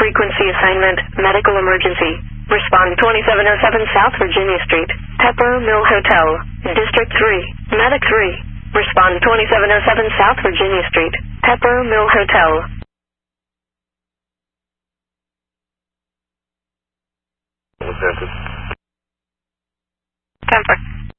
Frequency assignment, medical emergency. Respond 2707 South Virginia Street, Pepper Mill Hotel, District 3, Medic 3. Respond 2707 South Virginia Street, Pepper Mill Hotel. Temper.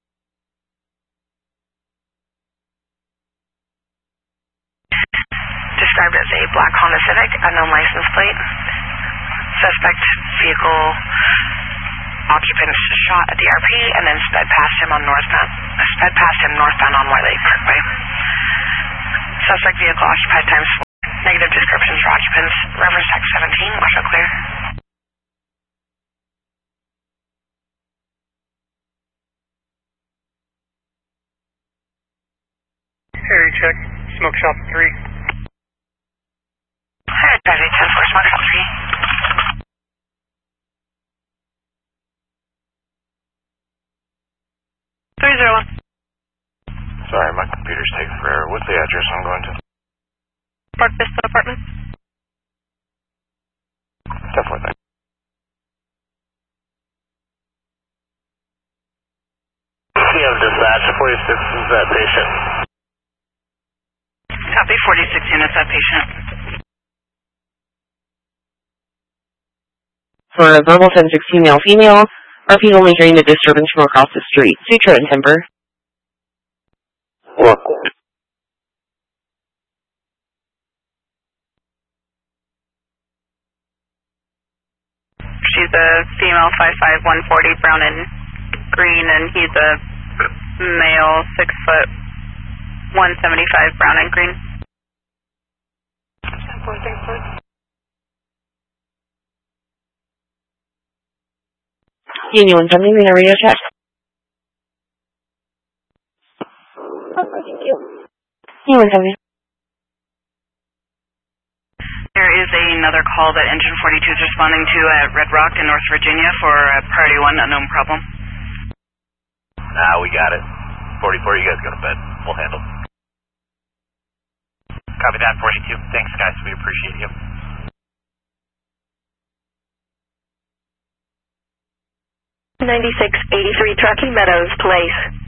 Described as a black Honda Civic, unknown license plate. Suspect vehicle occupant shot at the RP and then sped past him northbound on White Lake Parkway. Suspect vehicle occupied times 4. Negative descriptions for occupants. Reference text 17. Watch out clear. Area check. Smoke shop 3. Alright, 5810 Smoke shop 3. 301. Sorry, my computer's taking forever. What's the address I'm going to? Park Vista Apartments. Definitely. CM dispatch, 46 is that patient. Copy, 46 units, that patient. For a verbal 1016 male-female, RP only hearing the disturbance from across the street. Sutra and Timber. What? She's a female, 5'5", 140, brown and green, and he's a male, 6', 175, brown and green. Anyone sending me a radio check? Anyone sending? There is another call that Engine 42 is responding to at Red Rock in North Virginia for Priority 1, unknown problem. Nah, we got it. 44, you guys go to bed. We'll handle. Copy that, 42. Thanks, guys. We appreciate you. $9683 Truckee Meadows Place.